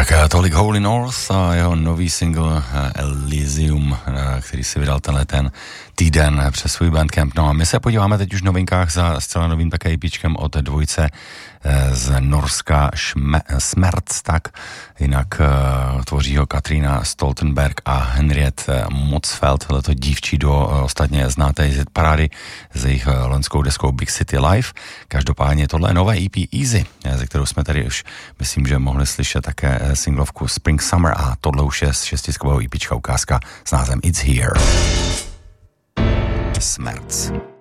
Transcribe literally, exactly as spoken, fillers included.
Tak tolik Holy North a jeho nový single Elysium, který si vydal tenhle ten týden přes svůj Bandcamp. No a my se podíváme teď už v novinkách za zcela novým také EPčkem od dvojce z Norska Šme, Smerc, tak jinak uh, tvoří ho Katrina Stoltenberg a Henriette Motzfeldt, tohleto dívčí duo, ostatně znáte z parády z jejich loňskou deskou Big City Life. Každopádně tohle je nové E P Easy, ze kterou jsme tady už, myslím, že mohli slyšet také singlovku Spring Summer a tohle už je z šestiskového EPčka ukázka s názvem It's Here. Smerc.